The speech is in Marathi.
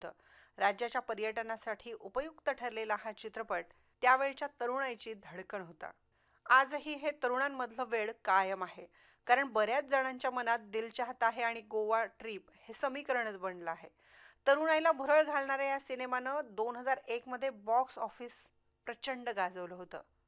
होतं. राज्याच्या पर्यटनासाठी उपयुक्त ठरलेला हा चित्रपट त्यावेळच्या तरुणाईची धडकण होता. आजही हे तरुणांमधलं वेड कायम आहे. कारण बऱ्याच जणांच्या मनात दिल चाहता है आणि गोवा ट्रिप हे समीकरणच बनलं आहे. तरुणाईला भुरळ घालणाऱ्या या सिनेमानं 2001 मध्ये बॉक्स ऑफिस प्रचंड गाजवलं होतं.